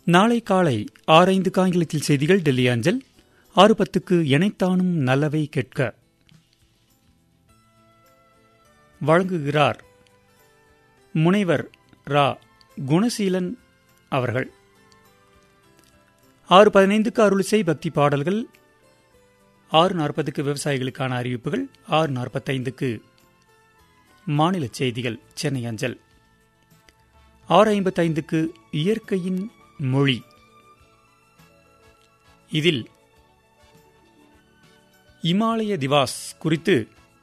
நாளை காலை 6:05 ஆங்கிலத்தில் செய்திகள் டெல்லி அஞ்சல். 6:10 எனைத்தானும் நல்லவை கேட்க வழங்குகிறார் முனைவர் ரா குணசீலன் அவர்கள். 6:15 அருளிசை பக்தி பாடல்கள். 6:40 விவசாயிகளுக்கான அறிவிப்புகள். 6:45 மாநில செய்திகள் சென்னை அஞ்சல். 6:55 இயற்கையின் மொழி. இதில் இமாலய திவாஸ் குறித்து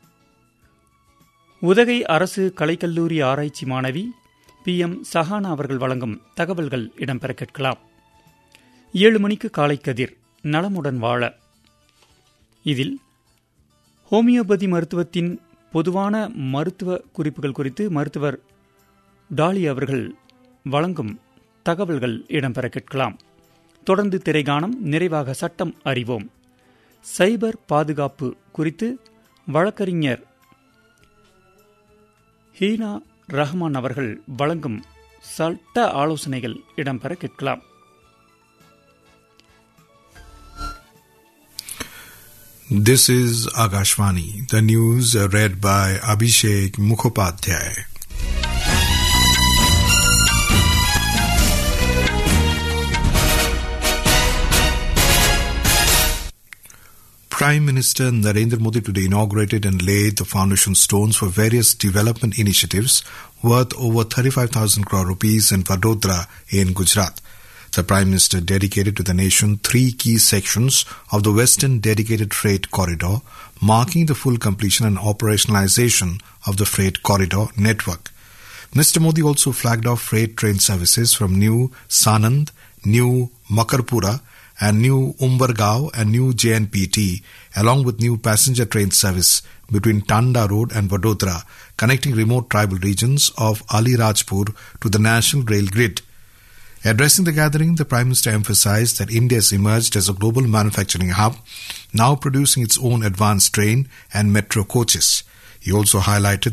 உதகை அரசு கலைக்கல்லூரி ஆராய்ச்சி மாணவி PM சஹானா அவர்கள் வழங்கும் தகவல்கள் இடம்பெற கேட்கலாம். 7 மணிக்கு காலை கதிர் நலமுடன் வாழ. இதில் ஹோமியோபதி மருத்துவத்தின் பொதுவான மருத்துவ குறிப்புகள் குறித்து மருத்துவர் டாலி அவர்கள் வழங்கும் தகவல்கள் இடம்பெற கேட்கலாம். தொடர்ந்து திரைகானம், நிறைவாக சட்டம் அறிவோம். சைபர் பாதுகாப்பு குறித்து வழக்கறிஞர் ஹீனா ரஹ்மான் அவர்கள் வழங்கும் சட்ட ஆலோசனைகள் இடம்பெற கேட்கலாம். This is Akashvani. The news read by Abhishek Mukhopadhyay. Prime Minister Narendra Modi today inaugurated and laid the foundation stones for various development initiatives worth over 35,000 crore rupees in Vadodara in Gujarat. The Prime Minister dedicated to the nation 3 key sections of the Western Dedicated Freight Corridor, marking the full completion and operationalization of the freight corridor network. Mr. Modi also flagged off freight train services from New Sanand, New Makarpura, and New Umbergaon and New JNPT, along with new passenger train service between Tanda Road and Vadodara, connecting remote tribal regions of Alirajpur to the national rail grid. Addressing the gathering, the Prime Minister emphasized that India has emerged as a global manufacturing hub, now producing its own advanced train and metro coaches. He also highlighted